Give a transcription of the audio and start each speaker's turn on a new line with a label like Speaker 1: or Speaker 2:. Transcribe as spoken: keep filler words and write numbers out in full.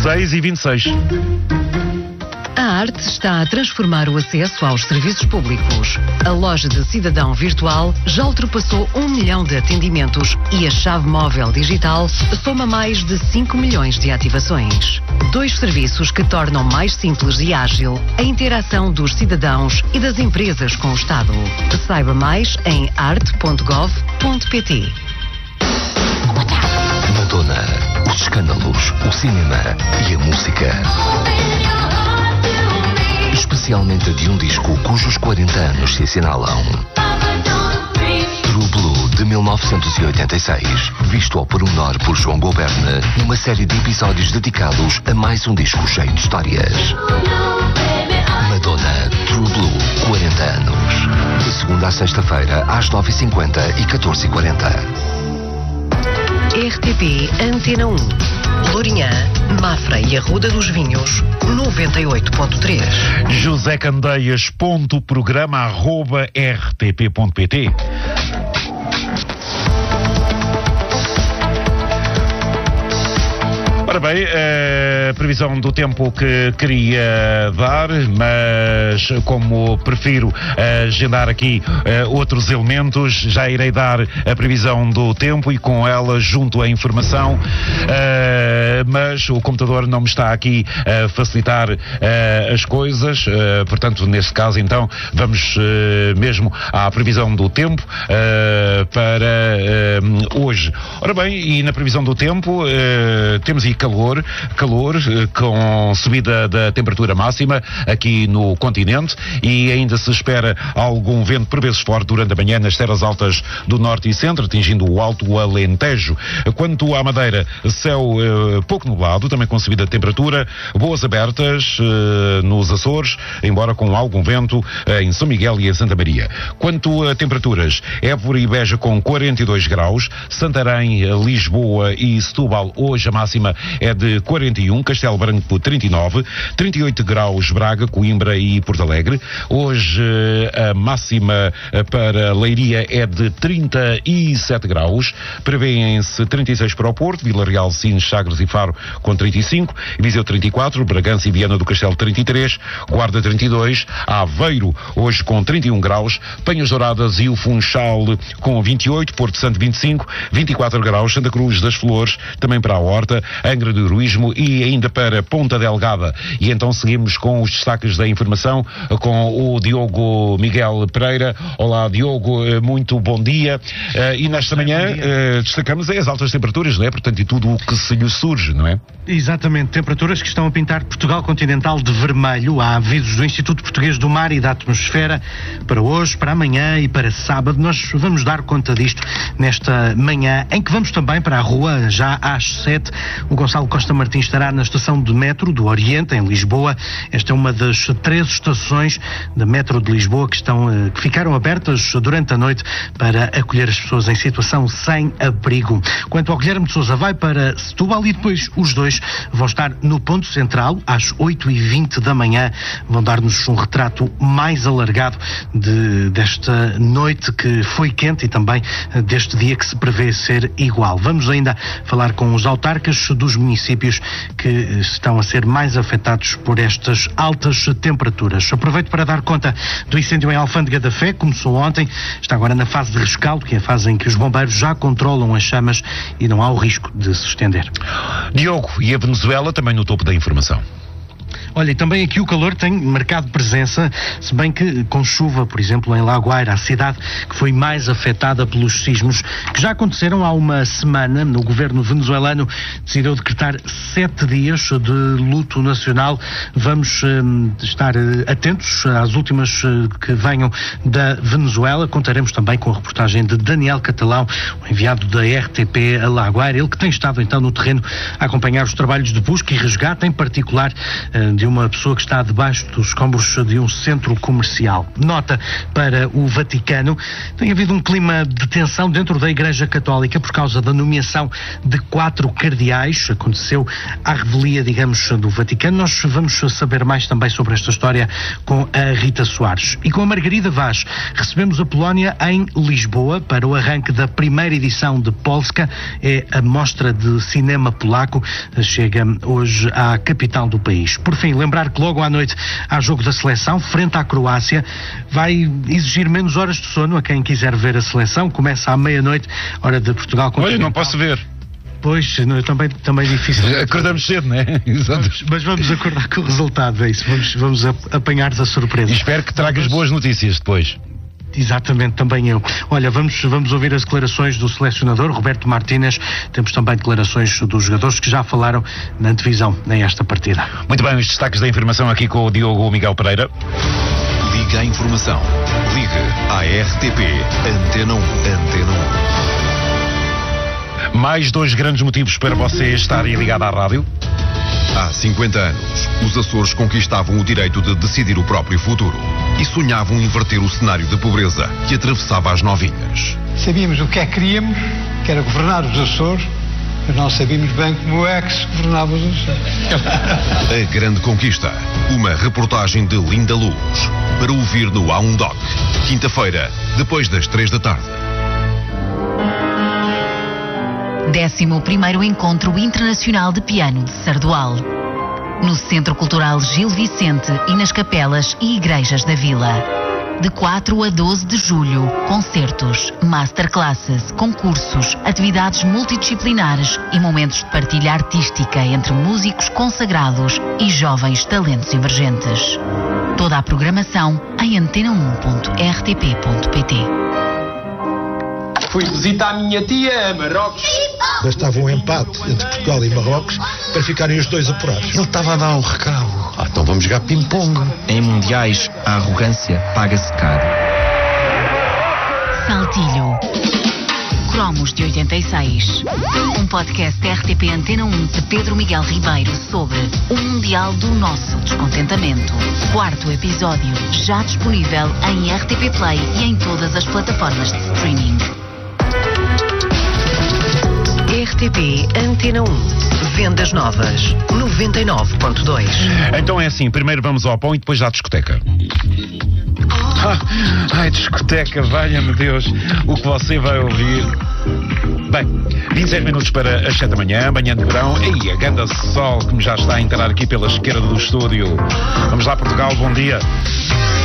Speaker 1: seis e vinte e seis.
Speaker 2: A Arte está a transformar o acesso aos serviços públicos. A loja de cidadão virtual já ultrapassou um milhão de atendimentos e a chave móvel digital soma mais de cinco milhões de ativações. Dois serviços que tornam mais simples e ágil a interação dos cidadãos e das empresas com o Estado. Saiba mais em arte ponto gov ponto pt.
Speaker 3: Madonna, os escândalos, o cinema e a música. Especialmente de um disco cujos quarenta anos se assinalam. True Blue, de mil novecentos e oitenta e seis, visto ao pormenor por João Goberne, numa série de episódios dedicados a mais um disco cheio de histórias. Madonna, True Blue, quarenta anos. De segunda a sexta-feira, às nove e cinquenta e catorze e quarenta.
Speaker 2: R T P Antena um. Lourinhã, Mafra e Arruda dos Vinhos, noventa e oito ponto três.
Speaker 1: José Candeias ponto programa arroba r t p ponto p t. Ora bem, a previsão do tempo que queria dar, mas como prefiro agendar aqui uh, outros elementos, já irei dar a previsão do tempo e com ela junto a informação, uh, mas o computador não me está aqui a facilitar uh, as coisas, uh, portanto, neste caso, então, vamos uh, mesmo à previsão do tempo uh, para uh, hoje. Ora bem, e na previsão do tempo uh, temos aí calor, calor com subida da temperatura máxima aqui no continente e ainda se espera algum vento por vezes forte durante a manhã nas terras altas do norte e centro, atingindo o Alto Alentejo. Quanto à Madeira, céu eh, pouco nublado, também com subida de temperatura, boas abertas eh, nos Açores, embora com algum vento eh, em São Miguel e em Santa Maria. Quanto a temperaturas, Évora e Beja com quarenta e dois graus, Santarém, Lisboa e Setúbal, hoje a máxima é de quarenta e um, Castelo Branco trinta e nove, trinta e oito graus Braga, Coimbra e Porto Alegre. Hoje a máxima para Leiria é de trinta e sete graus, prevêem-se trinta e seis para o Porto, Vila Real, Sines, Sagres e Faro com trinta e cinco, Viseu trinta e quatro, Bragança e Viana do Castelo trinta e três, Guarda trinta e dois, Aveiro hoje com trinta e um graus, Penhas Douradas e o Funchal com vinte e oito, Porto Santo vinte e cinco, vinte e quatro graus, Santa Cruz das Flores também para a Horta, Angra do Heroísmo e ainda para Ponta Delgada. E então seguimos com os destaques da informação com o Diogo Miguel Pereira. Olá, Diogo, muito bom dia. Uh, e nesta manhã uh, destacamos as altas temperaturas, não é? Portanto, e tudo o que se lhe surge, não é?
Speaker 4: Exatamente, temperaturas que estão a pintar Portugal continental de vermelho. Há avisos do Instituto Português do Mar e da Atmosfera para hoje, para amanhã e para sábado. Nós vamos dar conta disto nesta manhã, em que vamos também para a rua, já às sete. O Gonçalo Costa Martins estará na estação de metro do Oriente, em Lisboa. Esta é uma das três estações da metro de Lisboa que, estão, que ficaram abertas durante a noite para acolher as pessoas em situação sem abrigo. Quanto ao Guilherme de Sousa, vai para Setúbal e depois os dois vão estar no ponto central às oito e vinte da manhã. Vão dar-nos um retrato mais alargado de, desta noite que foi quente e também deste dia que se prevê ser igual. Vamos ainda falar com os autarcas dos municípios que estão a ser mais afetados por estas altas temperaturas. Aproveito para dar conta do incêndio em Alfândega da Fé, começou ontem, está agora na fase de rescaldo, que é a fase em que os bombeiros já controlam as chamas e não há o risco de se estender.
Speaker 1: Diogo, e a Venezuela também no topo da informação.
Speaker 4: Olha, e também aqui o calor tem marcado presença, se bem que com chuva, por exemplo, em Lagoaira, a cidade que foi mais afetada pelos sismos, que já aconteceram há uma semana. O governo venezuelano decidiu decretar sete dias de luto nacional. Vamos um, estar atentos às últimas uh, que venham da Venezuela. Contaremos também com a reportagem de Daniel Catalão, o enviado da R T P a Lagoaira, ele que tem estado então no terreno a acompanhar os trabalhos de busca e resgate, em particular uh, de uma pessoa que está debaixo dos escombros de um centro comercial. Nota para o Vaticano: tem havido um clima de tensão dentro da Igreja Católica por causa da nomeação de quatro cardeais. Aconteceu à revelia, digamos, do Vaticano. Nós vamos saber mais também sobre esta história com a Rita Soares. E com a Margarida Vaz recebemos a Polónia em Lisboa para o arranque da primeira edição de Polska. É a mostra de cinema polaco. Chega hoje à capital do país. Por fim, lembrar que logo à noite há jogo da seleção frente à Croácia. Vai exigir menos horas de sono a quem quiser ver a seleção. Começa à meia-noite, hora de Portugal continental.
Speaker 1: Hoje não posso ver.
Speaker 4: Pois, não, também, também difícil.
Speaker 1: Acordamos cedo, não é?
Speaker 4: Vamos, mas vamos acordar com o resultado, é isso. Vamos, vamos apanhar-nos a surpresa.
Speaker 1: E espero que tragas boas notícias depois.
Speaker 4: Exatamente, também eu. Olha, vamos, vamos ouvir as declarações do selecionador Roberto Martínez. Temos também declarações dos jogadores que já falaram na antevisão nesta partida.
Speaker 1: Muito bem, os destaques da informação aqui com o Diogo Miguel Pereira.
Speaker 3: Liga a informação. Liga à R T P Antena um. Antena um.
Speaker 1: Mais dois grandes motivos para você estarem ligado à rádio.
Speaker 5: Há cinquenta anos, os Açores conquistavam o direito de decidir o próprio futuro e sonhavam inverter o cenário de pobreza que atravessava as novilhas.
Speaker 6: Sabíamos o que é que queríamos, que era governar os Açores, mas não sabíamos bem como é que se governava os Açores.
Speaker 5: A Grande Conquista, uma reportagem de Linda Luz, para ouvir no A um Doc, quinta-feira, depois das três da tarde.
Speaker 7: décimo primeiro Encontro Internacional de Piano de Sardual. No Centro Cultural Gil Vicente e nas capelas e igrejas da vila. De quatro a doze de julho, concertos, masterclasses, concursos, atividades multidisciplinares e momentos de partilha artística entre músicos consagrados e jovens talentos emergentes. Toda a programação em antena um ponto r t p ponto p t.
Speaker 8: Fui visitar a minha tia a Marrocos.
Speaker 9: Bastava um empate entre Portugal e Marrocos para ficarem os dois apurados.
Speaker 10: Ele estava a dar um recado.
Speaker 9: Ah, então vamos jogar ping-pong.
Speaker 10: Em mundiais, a arrogância paga-se caro.
Speaker 7: Saltilho. Cromos de oitenta e seis. Um podcast R T P Antena um de Pedro Miguel Ribeiro sobre o Mundial do Nosso Descontentamento. Quarto episódio, já disponível em R T P Play e em todas as plataformas de streaming.
Speaker 2: R T P Antena um. Vendas novas. noventa e nove ponto dois.
Speaker 1: Então é assim, primeiro vamos ao pão e depois à discoteca. Ah, ai, discoteca, valha-me Deus, o que você vai ouvir. Bem, vinte e seis minutos para as sete da manhã, manhã de verão. Ei, a ganda sol que me já está a entrar aqui pela esquerda do estúdio. Vamos lá, Portugal, bom dia.